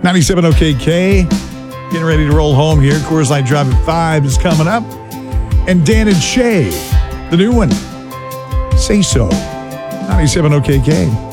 97 OKK. Getting ready to roll home here. Coors Light Drive at 5 is coming up. And Dan and Shay, the new one. Say So. 97 OKK.